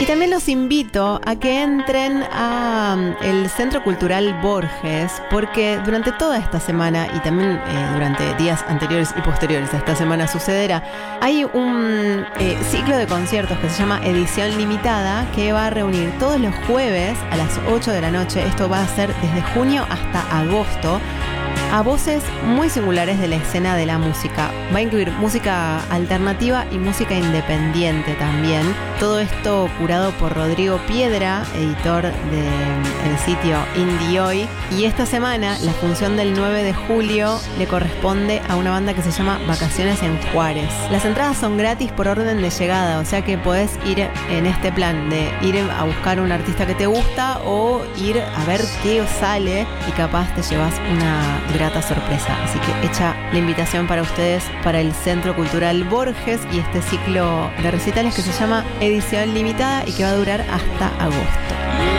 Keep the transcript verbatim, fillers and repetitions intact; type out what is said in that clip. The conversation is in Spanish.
Y también los invito a que entren a um, el Centro Cultural Borges, porque durante toda esta semana y también eh, durante días anteriores y posteriores a esta semana sucederá, hay un eh, ciclo de conciertos que se llama Edición Limitada, que va a reunir todos los jueves a las ocho de la noche. Esto va a ser desde junio hasta agosto, a voces muy singulares de la escena de la música. Va a incluir música alternativa y música independiente también. Todo esto curado por Rodrigo Piedra, editor del sitio Indie Hoy. Y esta semana, la función del nueve de julio le corresponde a una banda que se llama Vacaciones en Juárez. Las entradas son gratis por orden de llegada, o sea que podés ir en este plan de ir a buscar un artista que te gusta o ir a ver qué sale y capaz te llevas una grata sorpresa. Así que hecha la invitación para ustedes para el Centro Cultural Borges y este ciclo de recitales que se llama Edición Limitada y que va a durar hasta agosto.